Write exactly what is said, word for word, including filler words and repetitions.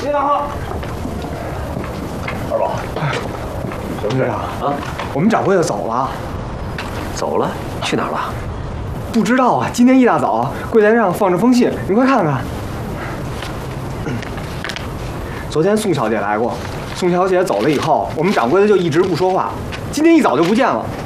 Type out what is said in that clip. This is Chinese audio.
您好， 二宝， 什么事啊？ 啊， 我们掌柜的走了。 走了？去哪儿了？ 不知道啊，今天一大早柜台上放着封信，您快看看。昨天宋小姐来过，宋小姐走了以后，我们掌柜的就一直不说话，今天一早就不见了。